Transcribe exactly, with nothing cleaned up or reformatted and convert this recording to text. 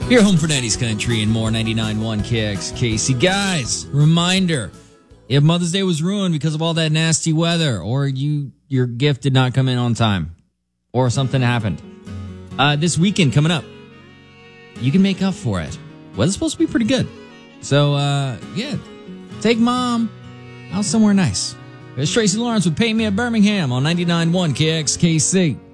You're home for nineties country and more. Ninety-nine point one K X K C. Guys, reminder: if Mother's Day was ruined because of all that nasty weather, or you your gift did not come in on time, or something happened, uh, this weekend coming up, you can make up for it. Weather's supposed to be pretty good, so uh, yeah, take mom out somewhere nice. It's Tracy Lawrence with Pay Me at Birmingham on ninety-nine point one K X K C.